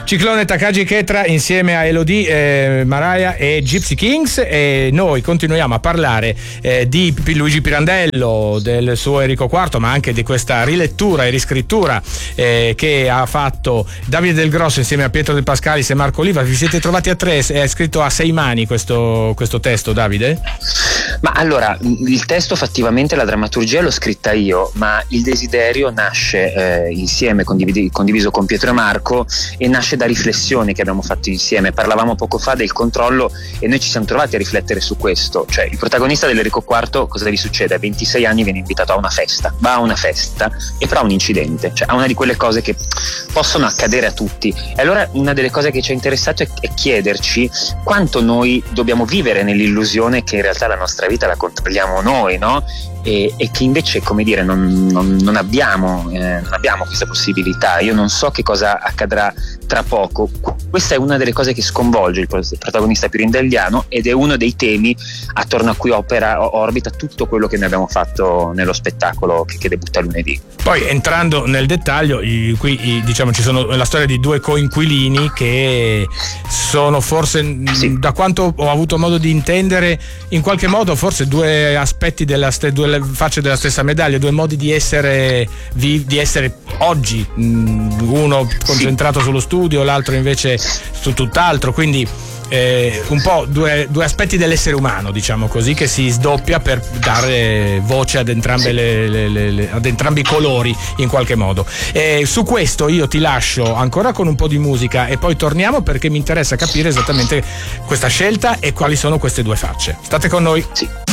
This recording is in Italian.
Ciclone, Takagi Ketra insieme a Elodie, Mariah e Gypsy Kings, e noi continuiamo a parlare di Luigi Pirandello, del suo Enrico IV, ma anche di questa rilettura e riscrittura che ha fatto Davide Del Grosso insieme a Pietro De Pascalis e Marco Oliva. Vi siete trovati a tre, è scritto a 6 mani questo testo, Davide? Ma allora, il testo fattivamente, la drammaturgia l'ho scritta io, ma il desiderio nasce insieme, condiviso con Pietro e Marco, e nasce da riflessioni che abbiamo fatto insieme. Parlavamo poco fa del controllo e noi ci siamo trovati a riflettere su questo. Cioè, il protagonista dell'Enrico IV, cosa gli succede? A 26 anni viene invitato a una festa, va a una festa e però ha un incidente, cioè ha una di quelle cose che possono accadere a tutti. E allora una delle cose che ci ha interessato è chiederci quanto noi dobbiamo vivere nell'illusione che in realtà la nostra vita la controlliamo noi, no? E che invece, come dire, non abbiamo questa possibilità. Io non so che cosa accadrà tra poco. Questa è una delle cose che sconvolge il protagonista pirandelliano ed è uno dei temi attorno a cui orbita tutto quello che noi abbiamo fatto nello spettacolo che debutta lunedì. Poi, entrando nel dettaglio, qui diciamo ci sono la storia di due coinquilini che sono forse, sì, da quanto ho avuto modo di intendere, in qualche modo forse due aspetti due facce della stessa medaglia, due modi di essere oggi, uno concentrato sullo studio, l'altro invece su tutt'altro, quindi un po' due aspetti dell'essere umano, diciamo così, che si sdoppia per dare voce ad entrambe ad entrambi i colori in qualche modo. Su questo io ti lascio ancora con un po' di musica e poi torniamo, perché mi interessa capire esattamente questa scelta e quali sono queste due facce. State con noi. Sì.